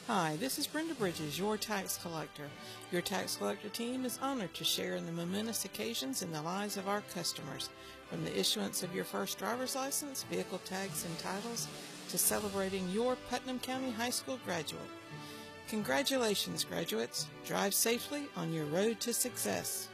Hi, this is Brenda Bridges, your tax collector. Your tax collector team is honored to share in the momentous occasions in the lives of our customers, from the issuance of your first driver's license, vehicle tags, and titles, to celebrating your Putnam County High School graduate. Congratulations, graduates. Drive safely on your road to success.